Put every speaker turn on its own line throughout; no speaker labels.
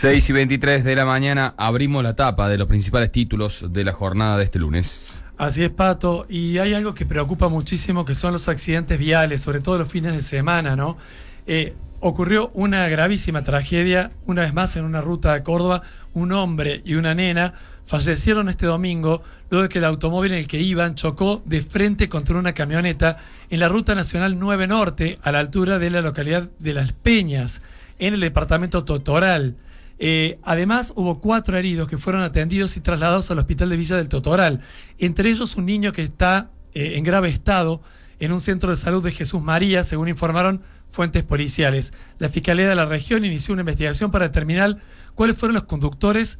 6:23 de la mañana, abrimos la tapa de los principales títulos de la jornada de este lunes.
Así es, Pato, y hay algo que preocupa muchísimo, que son los accidentes viales, sobre todo los fines de semana, ¿no? Ocurrió una gravísima tragedia, una vez más en una ruta de Córdoba. Un hombre y una nena fallecieron este domingo luego de que el automóvil en el que iban chocó de frente contra una camioneta en la Ruta Nacional 9 Norte, a la altura de la localidad de Las Peñas, en el departamento Totoral. Además, hubo 4 heridos que fueron atendidos y trasladados al hospital de Villa del Totoral, entre ellos un niño que está en grave estado en un centro de salud de Jesús María, según informaron fuentes policiales. La Fiscalía de la región inició una investigación para determinar cuáles fueron los conductores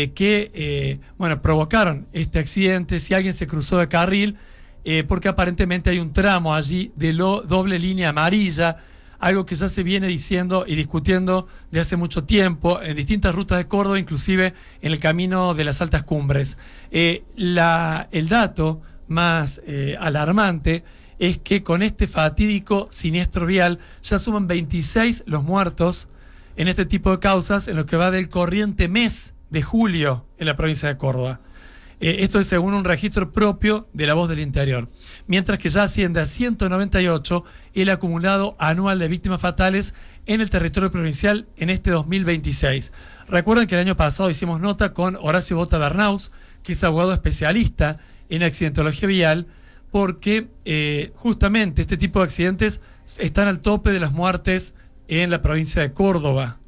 que provocaron este accidente, si alguien se cruzó de carril, porque aparentemente hay un tramo allí de doble línea amarilla, algo que ya se viene diciendo y discutiendo de hace mucho tiempo en distintas rutas de Córdoba, inclusive en el camino de las altas cumbres. El dato más alarmante es que con este fatídico siniestro vial ya suman 26 los muertos en este tipo de causas en lo que va del corriente mes de julio en la provincia de Córdoba. Esto es según un registro propio de La Voz del Interior, mientras que ya asciende a 198 el acumulado anual de víctimas fatales en el territorio provincial en este 2026. Recuerden que el año pasado hicimos nota con Horacio Bota Bernaus, que es abogado especialista en accidentología vial, porque justamente este tipo de accidentes están al tope de las muertes en la provincia de Córdoba.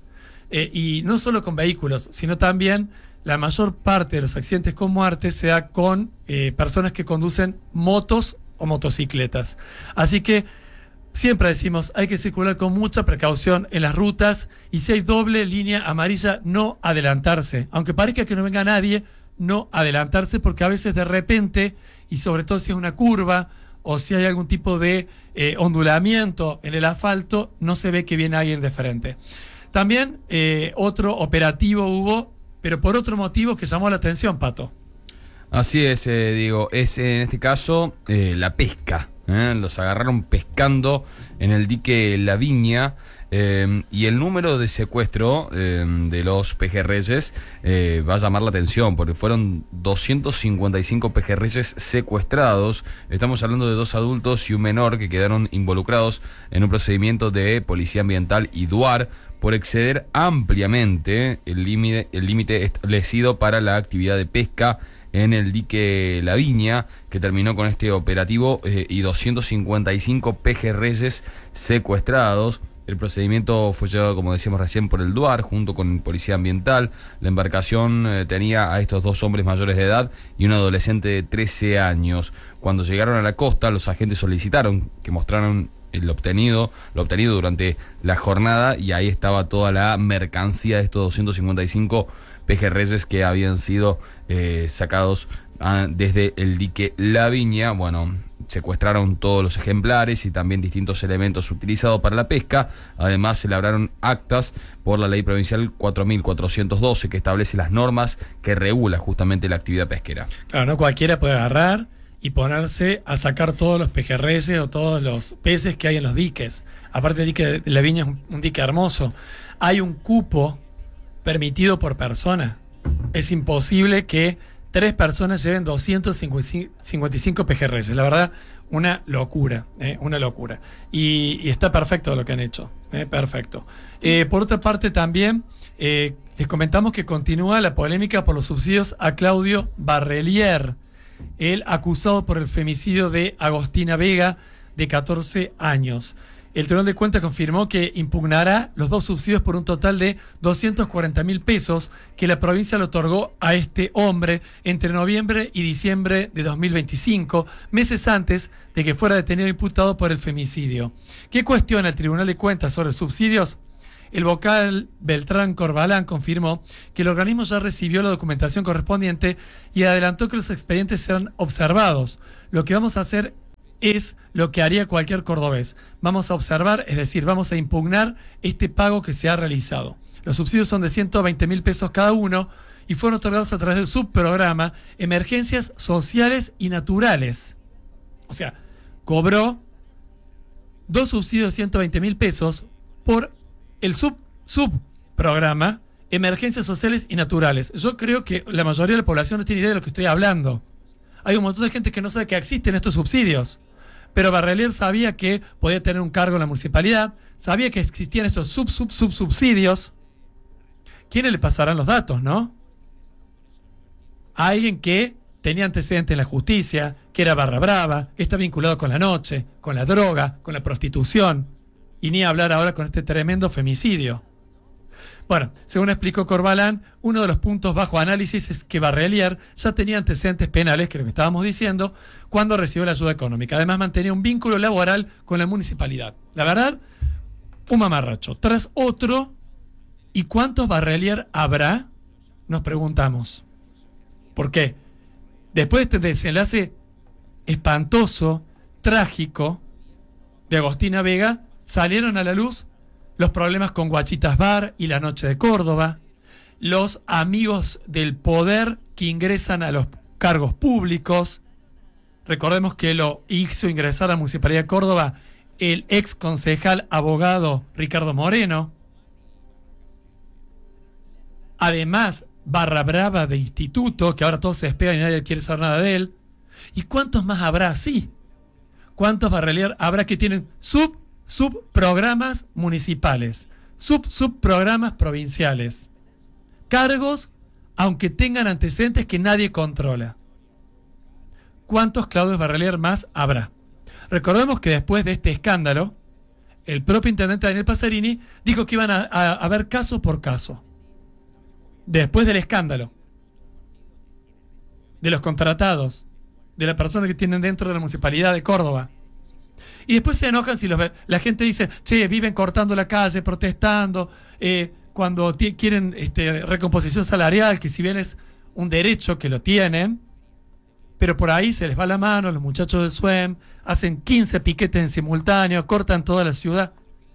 Y no solo con vehículos, sino también la mayor parte de los accidentes con muerte se da con personas que conducen motos o motocicletas. Así que siempre decimos, hay que circular con mucha precaución en las rutas, y si hay doble línea amarilla, no adelantarse. Aunque parezca que no venga nadie, no adelantarse, porque a veces de repente, y sobre todo si es una curva o si hay algún tipo de ondulamiento en el asfalto, no se ve que viene alguien de frente. También otro operativo hubo, pero por otro motivo que llamó la atención, Pato.
Así es, Diego, es en este caso la pesca. Los agarraron pescando en el dique La Viña, y el número de secuestro de los pejerreyes va a llamar la atención, porque fueron 255 pejerreyes secuestrados. Estamos hablando de 2 adultos y un menor que quedaron involucrados en un procedimiento de Policía Ambiental y DUAR por exceder ampliamente el límite establecido para la actividad de pesca en el dique La Viña, que terminó con este operativo y 255 pejerreyes secuestrados. El procedimiento fue llevado, como decíamos recién, por el DUAR junto con Policía Ambiental. La embarcación tenía a estos 2 hombres mayores de edad y un adolescente de 13 años. Cuando llegaron a la costa, los agentes solicitaron que mostraran lo obtenido durante la jornada, y ahí estaba toda la mercancía de estos 255 pejerreyes que habían sido sacados desde el dique La Viña. Bueno, secuestraron todos los ejemplares y también distintos elementos utilizados para la pesca. Además, se labraron actas por la ley provincial 4.412, que establece las normas que regula justamente la actividad pesquera.
Claro, no cualquiera puede agarrar y ponerse a sacar todos los pejerreyes o todos los peces que hay en los diques. Aparte, el dique de La Viña es un dique hermoso. Hay un cupo permitido por persona. Es imposible que 3 personas lleven 255 pejerreyes. La verdad, una locura, una locura. Y está perfecto lo que han hecho, perfecto. Por otra parte también, les comentamos que continúa la polémica por los subsidios a Claudio Barrelier, el acusado por el femicidio de Agostina Vega, de 14 años. El Tribunal de Cuentas confirmó que impugnará los 2 subsidios por un total de 240.000 pesos que la provincia le otorgó a este hombre entre noviembre y diciembre de 2025, meses antes de que fuera detenido e imputado por el femicidio. ¿Qué cuestiona el Tribunal de Cuentas sobre subsidios? El vocal Beltrán Corbalán confirmó que el organismo ya recibió la documentación correspondiente y adelantó que los expedientes serán observados. Lo que vamos a hacer es lo que haría cualquier cordobés. Vamos a observar, es decir, vamos a impugnar este pago que se ha realizado. Los subsidios son de 120.000 pesos cada uno y fueron otorgados a través del subprograma Emergencias Sociales y Naturales. O sea, cobró 2 subsidios de 120.000 pesos por el subprograma emergencias sociales y naturales. Yo creo que la mayoría de la población no tiene idea de lo que estoy hablando. Hay un montón de gente que no sabe que existen estos subsidios. Pero Barrelier sabía que podía tener un cargo en la municipalidad, sabía que existían esos subsidios. ¿Quiénes le pasarán los datos, no? A alguien que tenía antecedentes en la justicia, que era barra brava, que está vinculado con la noche, con la droga, con la prostitución, y ni hablar ahora con este tremendo femicidio. Bueno, según explicó Corbalán, uno de los puntos bajo análisis es que Barrelier ya tenía antecedentes penales, que es lo que estábamos diciendo, cuando recibió la ayuda económica. Además, mantenía un vínculo laboral con la municipalidad. La verdad, un mamarracho tras otro. ¿Y cuántos Barrelier habrá? Nos preguntamos. ¿Por qué? Después de este desenlace espantoso, trágico, de Agostina Vega, salieron a la luz los problemas con Guachitas Bar y la Noche de Córdoba, los amigos del poder que ingresan a los cargos públicos. Recordemos que lo hizo ingresar a la Municipalidad de Córdoba el ex concejal abogado Ricardo Moreno. Además, barra brava de instituto, que ahora todos se despegan y nadie quiere saber nada de él. ¿Y cuántos más habrá así? ¿Cuántos Barrelier habrá que tienen subprogramas municipales, subprogramas provinciales? Cargos, aunque tengan antecedentes que nadie controla. ¿Cuántos Claudios Barrelier más habrá? Recordemos que después de este escándalo, el propio intendente Daniel Pasarini dijo que iban a ver caso por caso. Después del escándalo, de los contratados, de las personas que tienen dentro de la Municipalidad de Córdoba. Y después se enojan si la gente dice, che, viven cortando la calle, protestando, cuando quieren recomposición salarial, que si bien es un derecho que lo tienen, pero por ahí se les va la mano, los muchachos del SUEM hacen 15 piquetes en simultáneo, cortan toda la ciudad.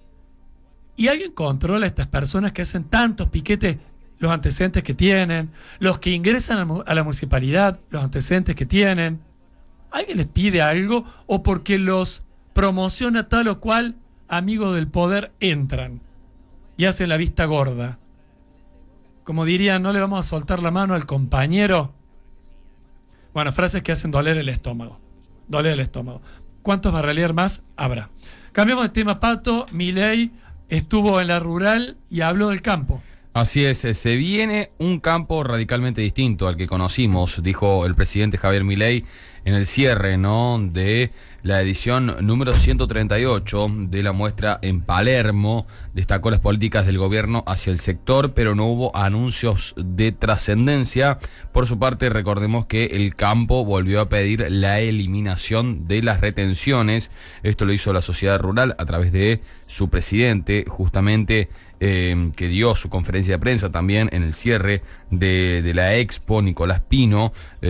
¿Y alguien controla a estas personas que hacen tantos piquetes, los antecedentes que tienen, los que ingresan a la municipalidad, los antecedentes que tienen? ¿Alguien les pide algo o porque los promociona tal o cual amigo del poder entran y hacen la vista gorda? Como dirían, no le vamos a soltar la mano al compañero. Bueno, frases que hacen doler el estómago. Doler el estómago. ¿Cuántos Barrelier más habrá? Cambiamos de tema, Pato. Milei estuvo en la rural y habló del campo.
Así es, se viene un campo radicalmente distinto al que conocimos, dijo el presidente Javier Milei en el cierre, ¿no?, de la edición número 138 de la muestra en Palermo. Destacó las políticas del gobierno hacia el sector, pero no hubo anuncios de trascendencia. Por su parte, recordemos que el campo volvió a pedir la eliminación de las retenciones. Esto lo hizo la sociedad rural a través de su presidente, justamente, que dio su conferencia de prensa también en el cierre de la Expo, Nicolás Pino.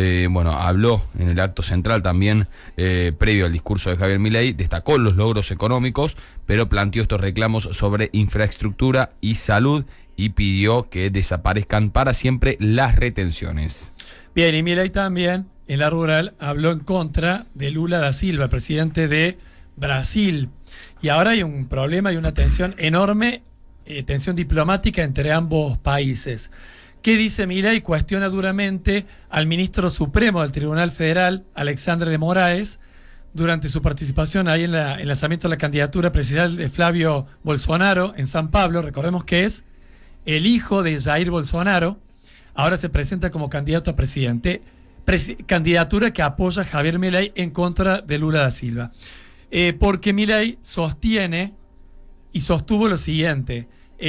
Habló en el acto central también, previo al discurso de Javier Milei, destacó los logros económicos, pero planteó estos reclamos sobre infraestructura y salud y pidió que desaparezcan para siempre las retenciones.
Bien, y Milei también en la rural habló en contra de Lula da Silva, presidente de Brasil. Y ahora hay un problema y una tensión enorme, tensión diplomática entre ambos países. ¿Qué dice Milei? Cuestiona duramente al ministro supremo del Tribunal Federal, Alexandre de Moraes, durante su participación ahí en el lanzamiento de la candidatura presidencial de Flavio Bolsonaro en San Pablo. Recordemos que es el hijo de Jair Bolsonaro. Ahora se presenta como candidato a presidente. Candidatura que apoya a Javier Milei en contra de Lula da Silva. Porque Milei sostiene y sostuvo lo siguiente.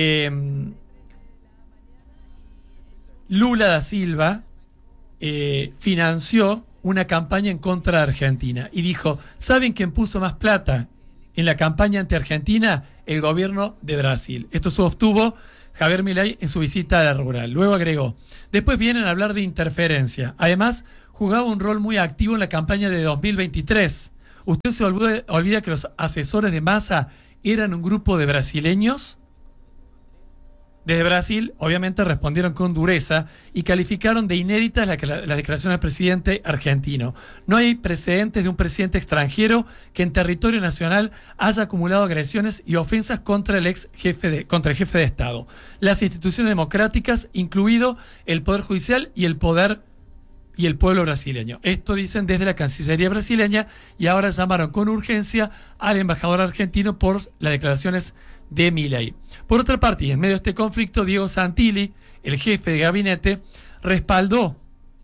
Lula da Silva financió una campaña en contra de Argentina y dijo, ¿saben quién puso más plata en la campaña anti-Argentina? El gobierno de Brasil. Esto sostuvo Javier Milei en su visita a la rural. Luego agregó, después vienen a hablar de interferencia. Además, jugaba un rol muy activo en la campaña de 2023. ¿Usted se olvida que los asesores de Massa eran un grupo de brasileños? Desde Brasil, obviamente, respondieron con dureza y calificaron de inéditas las declaraciones del presidente argentino. No hay precedentes de un presidente extranjero que en territorio nacional haya acumulado agresiones y ofensas contra el jefe de Estado. Las instituciones democráticas, incluido el Poder Judicial y el pueblo brasileño. Esto dicen desde la Cancillería brasileña y ahora llamaron con urgencia al embajador argentino por las declaraciones de Milei. Por otra parte, y en medio de este conflicto, Diego Santilli, el jefe de gabinete, respaldó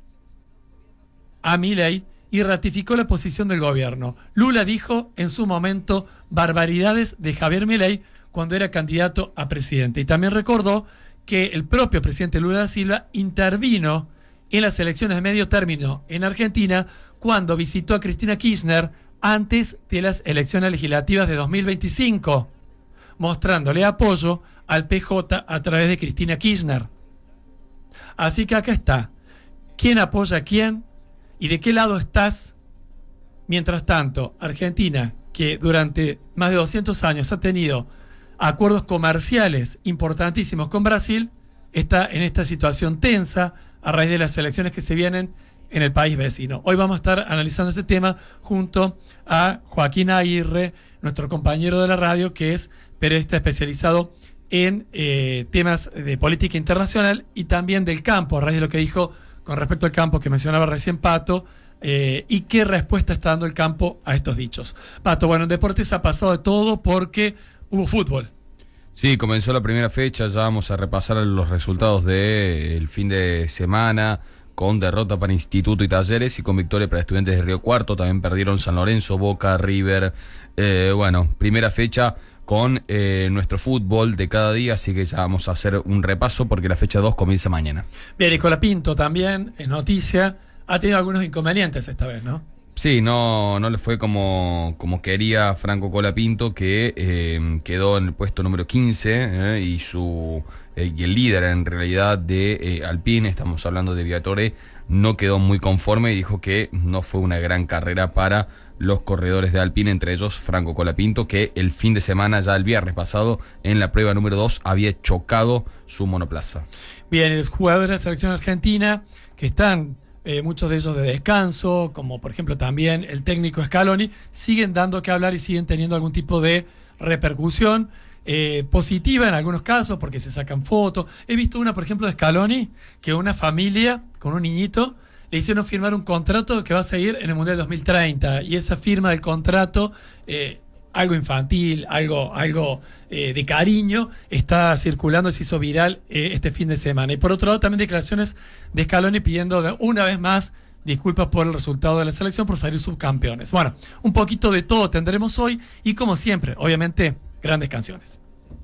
a Milei y ratificó la posición del gobierno. Lula dijo en su momento barbaridades de Javier Milei cuando era candidato a presidente. Y también recordó que el propio presidente Lula da Silva intervino en las elecciones de medio término en Argentina cuando visitó a Cristina Kirchner antes de las elecciones legislativas de 2025, mostrándole apoyo al PJ a través de Cristina Kirchner. Así que acá está. ¿Quién apoya a quién? ¿Y de qué lado estás? Mientras tanto, Argentina, que durante más de 200 años ha tenido acuerdos comerciales importantísimos con Brasil, está en esta situación tensa a raíz de las elecciones que se vienen en el país vecino. Hoy vamos a estar analizando este tema junto a Joaquín Aguirre, nuestro compañero de la radio, que es periodista especializado en temas de política internacional y también del campo, a raíz de lo que dijo con respecto al campo que mencionaba recién Pato, y qué respuesta está dando el campo a estos dichos. Pato, bueno, en deportes ha pasado de todo porque hubo fútbol.
Sí, comenzó la primera fecha, ya vamos a repasar los resultados del fin de semana, con derrota para Instituto y Talleres y con victoria para Estudiantes de Río Cuarto. También perdieron San Lorenzo, Boca, River. Bueno, primera fecha con nuestro fútbol de cada día, así que ya vamos a hacer un repaso porque la fecha 2 comienza mañana.
Bien, y Colapinto también, en noticia, ha tenido algunos inconvenientes esta vez, ¿no?
Sí, no le fue como quería Franco Colapinto, que quedó en el puesto número 15 y el líder en realidad de Alpine, estamos hablando de Viatore, no quedó muy conforme y dijo que no fue una gran carrera para los corredores de Alpine, entre ellos Franco Colapinto, que el fin de semana, ya el viernes pasado, en la prueba número 2, había chocado su monoplaza.
Bien, los jugadores de la selección argentina que están... muchos de ellos de descanso, como por ejemplo también el técnico Scaloni, siguen dando que hablar y siguen teniendo algún tipo de repercusión positiva en algunos casos, porque se sacan fotos. He visto una, por ejemplo, de Scaloni, que una familia con un niñito le hicieron firmar un contrato que va a seguir en el Mundial 2030, y esa firma del contrato, algo infantil, algo de cariño, está circulando y se hizo viral este fin de semana. Y por otro lado, también declaraciones de Scaloni pidiendo una vez más disculpas por el resultado de la selección, por salir subcampeones. Bueno, un poquito de todo tendremos hoy y, como siempre, obviamente, grandes canciones.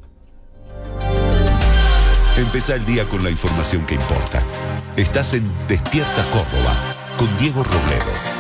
Empezá el día con la información que importa. Estás en Despierta Córdoba con Diego Robledo.